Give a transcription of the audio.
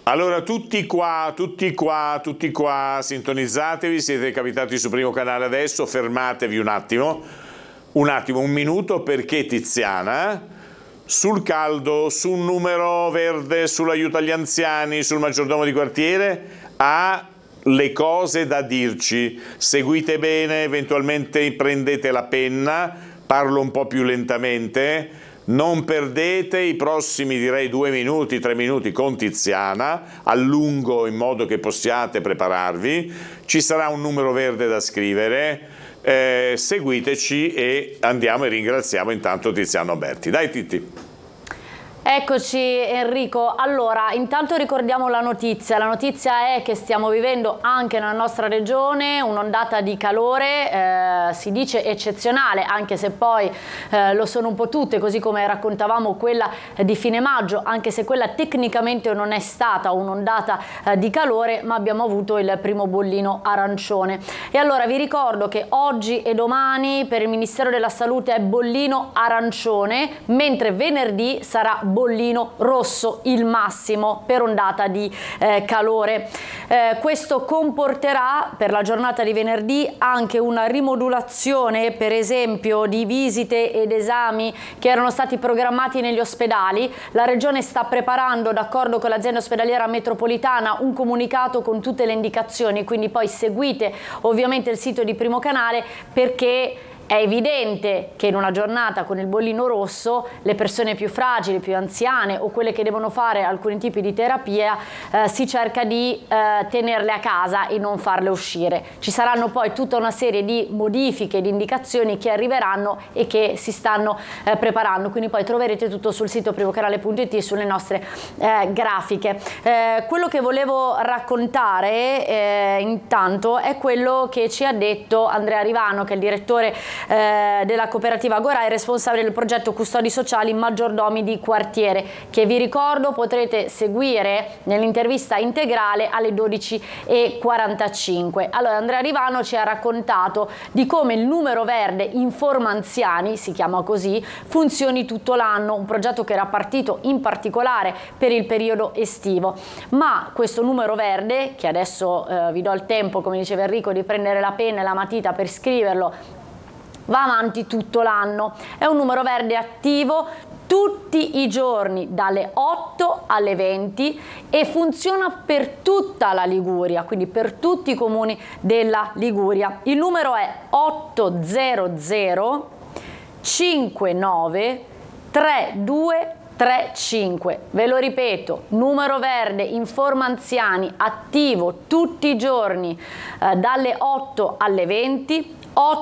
Allora, tutti qua, sintonizzatevi, siete capitati su Primo Canale adesso, fermatevi un attimo, un minuto, perché Tiziana, sul caldo, sul numero verde, sull'aiuto agli anziani, sul maggiordomo di quartiere, ha le cose da dirci. Seguite bene, eventualmente prendete la penna, parlo un po' più lentamente. Non perdete i prossimi, direi, 2 minuti, 3 minuti con Tiziana, allungo in modo che possiate prepararvi. Ci sarà un numero verde da scrivere, seguiteci e andiamo e ringraziamo intanto Tiziano Berti. Dai Titti. Eccoci Enrico, allora intanto ricordiamo la notizia è che stiamo vivendo anche nella nostra regione un'ondata di calore, si dice eccezionale, anche se poi lo sono un po' tutte, così come raccontavamo quella di fine maggio, anche se quella tecnicamente non è stata un'ondata di calore, ma abbiamo avuto il primo bollino arancione. E allora vi ricordo che oggi e domani per il Ministero della Salute è bollino arancione, mentre venerdì sarà bollino rosso, il massimo per ondata di calore. Questo comporterà per la giornata di venerdì anche una rimodulazione, per esempio, di visite ed esami che erano stati programmati negli ospedali. La Regione sta preparando, d'accordo con l'azienda ospedaliera metropolitana, un comunicato con tutte le indicazioni, quindi poi seguite ovviamente il sito di Primo Canale, perché è evidente che in una giornata con il bollino rosso le persone più fragili, più anziane o quelle che devono fare alcuni tipi di terapia si cerca di tenerle a casa e non farle uscire. Ci saranno poi tutta una serie di modifiche, di indicazioni che arriveranno e che si stanno preparando, quindi poi troverete tutto sul sito primocanale.it e sulle nostre grafiche. Quello che volevo raccontare intanto è quello che ci ha detto Andrea Rivano, che è il direttore della cooperativa Agora, è responsabile del progetto Custodi Sociali Maggiordomi di Quartiere, che vi ricordo potrete seguire nell'intervista integrale alle 12:45. Allora, Andrea Rivano ci ha raccontato di come il numero verde Informa Anziani, si chiama così, funzioni tutto l'anno, un progetto che era partito in particolare per il periodo estivo, ma questo numero verde, che adesso vi do il tempo, come diceva Enrico, di prendere la penna e la matita per scriverlo, va avanti tutto l'anno. È un numero verde attivo tutti i giorni dalle 8 alle 20 e funziona per tutta la Liguria, quindi per tutti i comuni della Liguria. Il numero è 800 59 3235. Ve lo ripeto, numero verde Informa Anziani, attivo tutti i giorni dalle 8 alle 20,